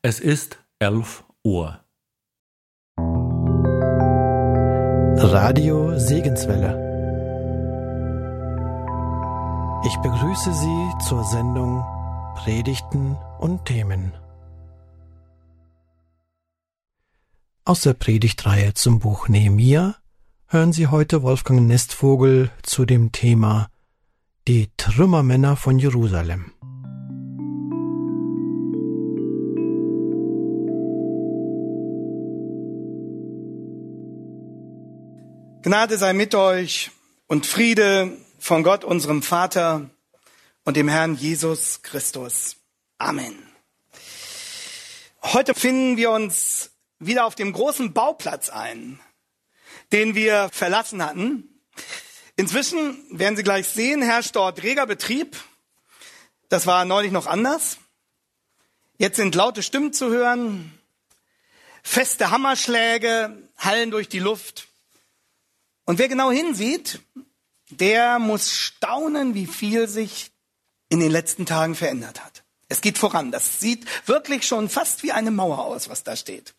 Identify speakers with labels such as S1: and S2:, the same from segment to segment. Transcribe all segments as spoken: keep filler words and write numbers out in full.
S1: Es ist elf Uhr.
S2: Radio Segenswelle. Ich begrüße Sie zur Sendung Predigten und Themen. Aus der Predigtreihe zum Buch Nehemia hören Sie heute Wolfgang Nestvogel zu dem Thema Die Trümmermänner von Jerusalem.
S3: Gnade sei mit euch und Friede von Gott, unserem Vater und dem Herrn Jesus Christus. Amen. Heute finden wir uns wieder auf dem großen Bauplatz ein, den wir verlassen hatten. Inzwischen, werden Sie gleich sehen, herrscht dort reger Betrieb. Das war neulich noch anders. Jetzt sind laute Stimmen zu hören, feste Hammerschläge hallen durch die Luft. Und wer genau hinsieht, der muss staunen, wie viel sich in den letzten Tagen verändert hat. Es geht voran. Das sieht wirklich schon fast wie eine Mauer aus, was da steht.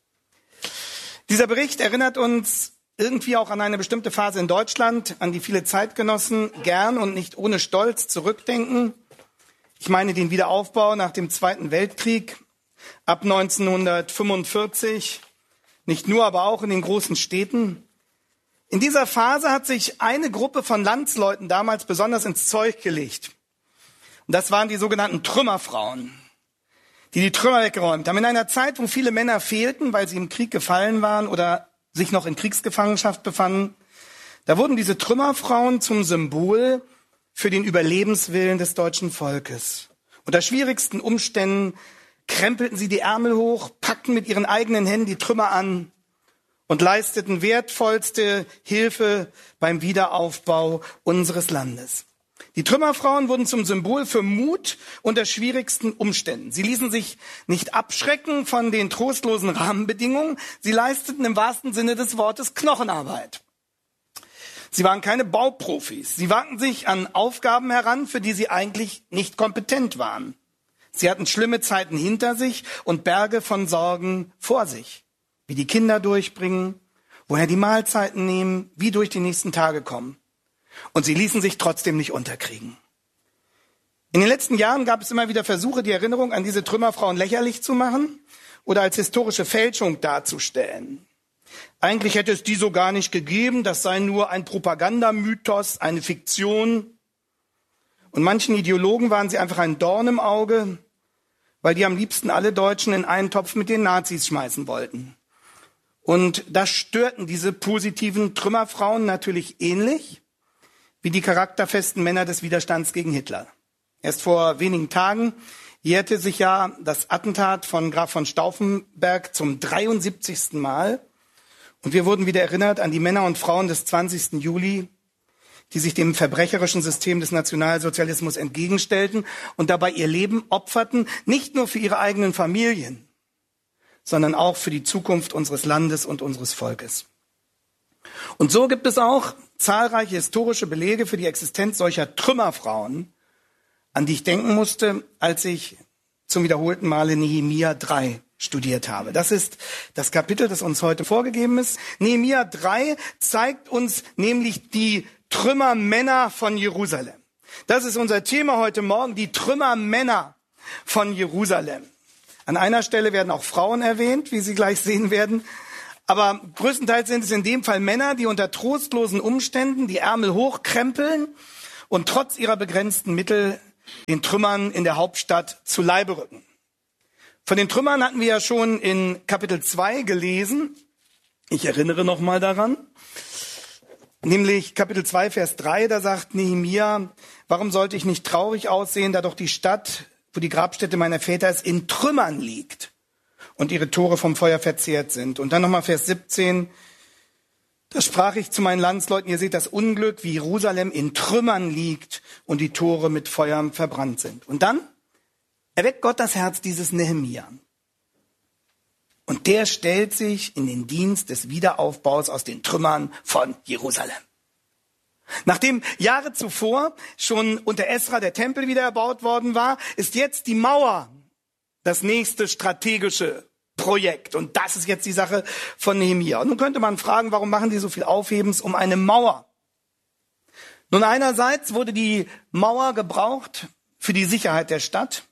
S3: Dieser Bericht erinnert uns irgendwie auch an eine bestimmte Phase in Deutschland, an die viele Zeitgenossen gern und nicht ohne Stolz zurückdenken. Ich meine den Wiederaufbau nach dem Zweiten Weltkrieg ab neunzehnhundertfünfundvierzig, nicht nur, aber auch in den großen Städten. In dieser Phase hat sich eine Gruppe von Landsleuten damals besonders ins Zeug gelegt. Und das waren die sogenannten Trümmerfrauen, die die Trümmer weggeräumt haben. In einer Zeit, wo viele Männer fehlten, weil sie im Krieg gefallen waren oder sich noch in Kriegsgefangenschaft befanden, da wurden diese Trümmerfrauen zum Symbol für den Überlebenswillen des deutschen Volkes. Unter schwierigsten Umständen krempelten sie die Ärmel hoch, packten mit ihren eigenen Händen die Trümmer an und leisteten wertvollste Hilfe beim Wiederaufbau unseres Landes. Die Trümmerfrauen wurden zum Symbol für Mut unter schwierigsten Umständen. Sie ließen sich nicht abschrecken von den trostlosen Rahmenbedingungen. Sie leisteten im wahrsten Sinne des Wortes Knochenarbeit. Sie waren keine Bauprofis. Sie wagten sich an Aufgaben heran, für die sie eigentlich nicht kompetent waren. Sie hatten schlimme Zeiten hinter sich und Berge von Sorgen vor sich. Wie die Kinder durchbringen, woher die Mahlzeiten nehmen, wie durch die nächsten Tage kommen. Und sie ließen sich trotzdem nicht unterkriegen. In den letzten Jahren gab es immer wieder Versuche, die Erinnerung an diese Trümmerfrauen lächerlich zu machen oder als historische Fälschung darzustellen. Eigentlich hätte es die so gar nicht gegeben, das sei nur ein Propagandamythos, eine Fiktion. Und manchen Ideologen waren sie einfach ein Dorn im Auge, weil die am liebsten alle Deutschen in einen Topf mit den Nazis schmeißen wollten. Und das störten diese positiven Trümmerfrauen natürlich ähnlich wie die charakterfesten Männer des Widerstands gegen Hitler. Erst vor wenigen Tagen jährte sich ja das Attentat von Graf von Stauffenberg zum dreiundsiebzigsten Mal. Und wir wurden wieder erinnert an die Männer und Frauen des zwanzigsten Juli, die sich dem verbrecherischen System des Nationalsozialismus entgegenstellten und dabei ihr Leben opferten, nicht nur für ihre eigenen Familien, sondern auch für die Zukunft unseres Landes und unseres Volkes. Und so gibt es auch zahlreiche historische Belege für die Existenz solcher Trümmerfrauen, an die ich denken musste, als ich zum wiederholten Male Nehemia drei studiert habe. Das ist das Kapitel, das uns heute vorgegeben ist. Nehemia drei zeigt uns nämlich die Trümmermänner von Jerusalem. Das ist unser Thema heute Morgen, die Trümmermänner von Jerusalem. An einer Stelle werden auch Frauen erwähnt, wie Sie gleich sehen werden. Aber größtenteils sind es in dem Fall Männer, die unter trostlosen Umständen die Ärmel hochkrempeln und trotz ihrer begrenzten Mittel den Trümmern in der Hauptstadt zu Leibe rücken. Von den Trümmern hatten wir ja schon in Kapitel zwei gelesen. Ich erinnere noch mal daran. Nämlich Kapitel zwei, Vers drei, da sagt Nehemia, warum sollte ich nicht traurig aussehen, da doch die Stadt, wo die Grabstätte meiner Väter ist, in Trümmern liegt und ihre Tore vom Feuer verzehrt sind. Und dann nochmal Vers siebzehn, da sprach ich zu meinen Landsleuten, ihr seht das Unglück, wie Jerusalem in Trümmern liegt und die Tore mit Feuern verbrannt sind. Und dann erweckt Gott das Herz dieses Nehemia. Und der stellt sich in den Dienst des Wiederaufbaus aus den Trümmern von Jerusalem. Nachdem Jahre zuvor schon unter Esra der Tempel wieder erbaut worden war, ist jetzt die Mauer das nächste strategische Projekt. Und das ist jetzt die Sache von Nehemia. Und nun könnte man fragen, warum machen die so viel Aufhebens um eine Mauer? Nun, einerseits wurde die Mauer gebraucht für die Sicherheit der Stadt.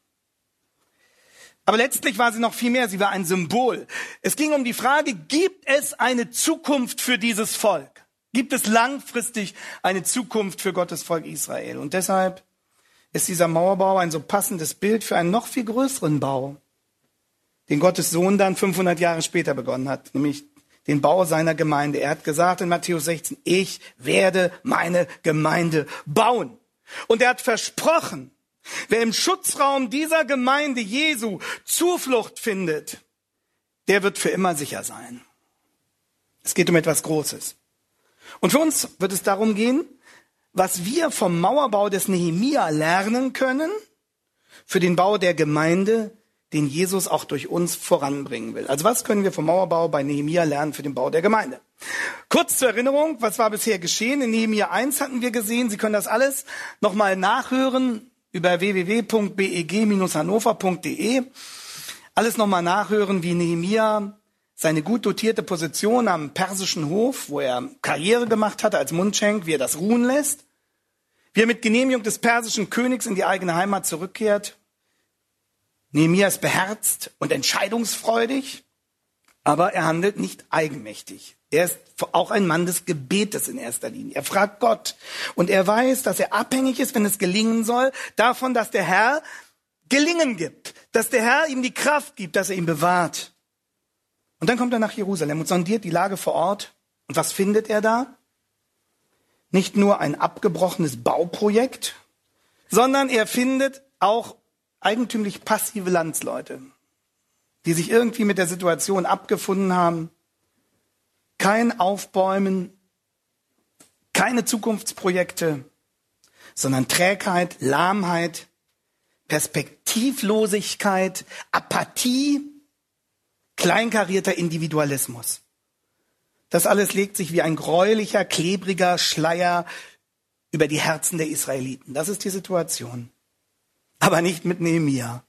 S3: Aber letztlich war sie noch viel mehr. Sie war ein Symbol. Es ging um die Frage, gibt es eine Zukunft für dieses Volk? Gibt es langfristig eine Zukunft für Gottes Volk Israel? Und deshalb ist dieser Mauerbau ein so passendes Bild für einen noch viel größeren Bau, den Gottes Sohn dann fünfhundert Jahre später begonnen hat, nämlich den Bau seiner Gemeinde. Er hat gesagt in Matthäus sechzehn, ich werde meine Gemeinde bauen. Und er hat versprochen, wer im Schutzraum dieser Gemeinde Jesu Zuflucht findet, der wird für immer sicher sein. Es geht um etwas Großes. Und für uns wird es darum gehen, was wir vom Mauerbau des Nehemia lernen können für den Bau der Gemeinde, den Jesus auch durch uns voranbringen will. Also was können wir vom Mauerbau bei Nehemia lernen für den Bau der Gemeinde? Kurz zur Erinnerung, was war bisher geschehen? In Nehemia eins hatten wir gesehen, Sie können das alles nochmal nachhören über w w w punkt b e g dash hannover punkt d e. Alles nochmal nachhören, wie Nehemia seine gut dotierte Position am persischen Hof, wo er Karriere gemacht hatte als Mundschenk, wie er das ruhen lässt, wie er mit Genehmigung des persischen Königs in die eigene Heimat zurückkehrt. Nehemia ist beherzt und entscheidungsfreudig, aber er handelt nicht eigenmächtig. Er ist auch ein Mann des Gebetes in erster Linie. Er fragt Gott und er weiß, dass er abhängig ist, wenn es gelingen soll, davon, dass der Herr Gelingen gibt, dass der Herr ihm die Kraft gibt, dass er ihn bewahrt. Und dann kommt er nach Jerusalem und sondiert die Lage vor Ort. Und was findet er da? Nicht nur ein abgebrochenes Bauprojekt, sondern er findet auch eigentümlich passive Landsleute, die sich irgendwie mit der Situation abgefunden haben. Kein Aufbäumen, keine Zukunftsprojekte, sondern Trägheit, Lahmheit, Perspektivlosigkeit, Apathie, kleinkarierter Individualismus. Das alles legt sich wie ein gräulicher, klebriger Schleier über die Herzen der Israeliten. Das ist die Situation. Aber nicht mit Nehemia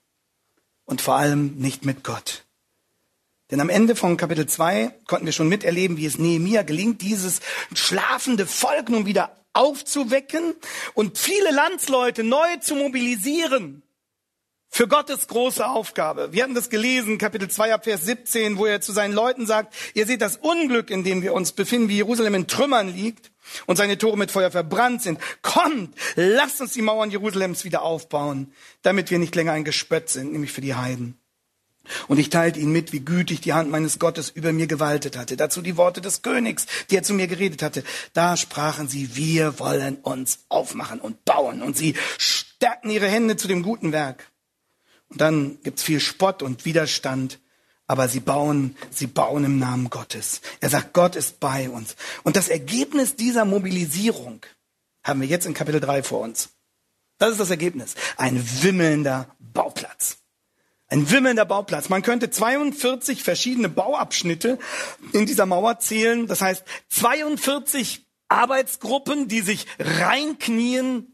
S3: und vor allem nicht mit Gott. Denn am Ende von Kapitel zwei konnten wir schon miterleben, wie es Nehemia gelingt, dieses schlafende Volk nun wieder aufzuwecken und viele Landsleute neu zu mobilisieren für Gottes große Aufgabe. Wir hatten das gelesen, Kapitel zwei ab Vers siebzehn, wo er zu seinen Leuten sagt, ihr seht das Unglück, in dem wir uns befinden, wie Jerusalem in Trümmern liegt und seine Tore mit Feuer verbrannt sind. Kommt, lasst uns die Mauern Jerusalems wieder aufbauen, damit wir nicht länger ein Gespött sind, nämlich für die Heiden. Und ich teilte ihnen mit, wie gütig die Hand meines Gottes über mir gewaltet hatte. Dazu die Worte des Königs, die er zu mir geredet hatte. Da sprachen sie, wir wollen uns aufmachen und bauen. Und sie stärkten ihre Hände zu dem guten Werk. Und dann gibt's viel Spott und Widerstand. Aber sie bauen, sie bauen im Namen Gottes. Er sagt, Gott ist bei uns. Und das Ergebnis dieser Mobilisierung haben wir jetzt in Kapitel drei vor uns. Das ist das Ergebnis. Ein wimmelnder Bauplatz. Ein wimmelnder Bauplatz. Man könnte zweiundvierzig verschiedene Bauabschnitte in dieser Mauer zählen. Das heißt, zweiundvierzig Arbeitsgruppen, die sich reinknien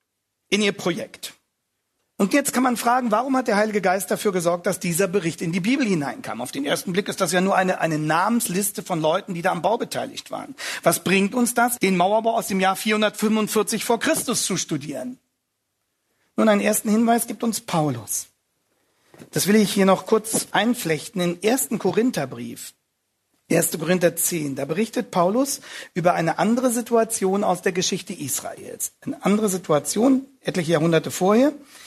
S3: in ihr Projekt. Und jetzt kann man fragen, warum hat der Heilige Geist dafür gesorgt, dass dieser Bericht in die Bibel hineinkam? Auf den ersten Blick ist das ja nur eine, eine Namensliste von Leuten, die da am Bau beteiligt waren. Was bringt uns das, den Mauerbau aus dem Jahr vierhundertfünfundvierzig vor Christus zu studieren? Nun, einen ersten Hinweis gibt uns Paulus. Das will ich hier noch kurz einflechten in ersten Korintherbrief, erster Korinther zehn. Da berichtet Paulus über eine andere Situation aus der Geschichte Israels. Eine andere Situation, etliche Jahrhunderte vorher.